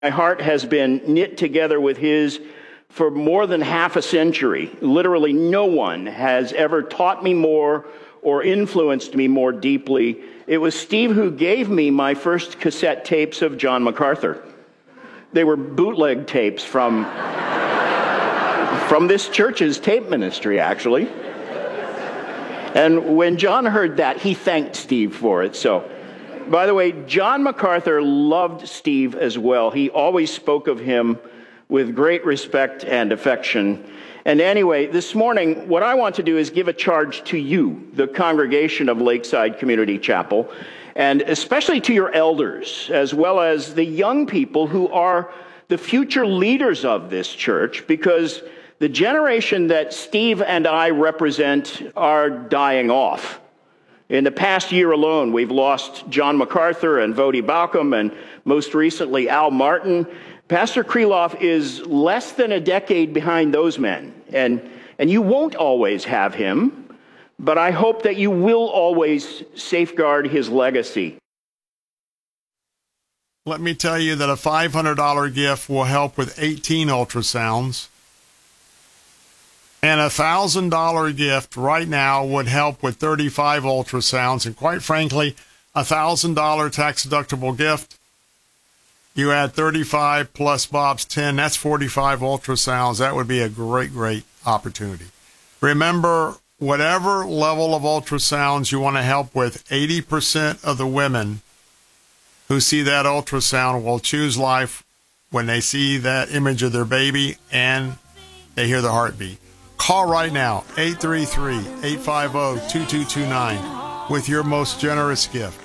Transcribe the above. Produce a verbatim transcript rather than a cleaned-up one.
My heart has been knit together with his for more than half a century. Literally no one has ever taught me more or influenced me more deeply. It was Steve who gave me my first cassette tapes of John MacArthur. They were bootleg tapes from, from this church's tape ministry, actually. And when John heard that, he thanked Steve for it. So, by the way, John MacArthur loved Steve as well. He always spoke of him with great respect and affection. And anyway, this morning, what I want to do is give a charge to you, the congregation of Lakeside Community Chapel, and especially to your elders, as well as the young people who are the future leaders of this church, because the generation that Steve and I represent are dying off. In the past year alone, we've lost John MacArthur and Voddie Baucham, and most recently Al Martin. Pastor Kreloff is less than a decade behind those men, and, and you won't always have him, but I hope that you will always safeguard his legacy. Let me tell you that a five hundred dollars gift will help with eighteen ultrasounds, and a one thousand dollars gift right now would help with thirty-five ultrasounds, and quite frankly, a one thousand dollars tax-deductible gift, you add thirty-five plus Bob's ten, that's forty-five ultrasounds. That would be a great, great opportunity. Remember, whatever level of ultrasounds you want to help with, eighty percent of the women who see that ultrasound will choose life when they see that image of their baby and they hear the heartbeat. Call right now, eight three three, eight five zero, two two two nine, with your most generous gift.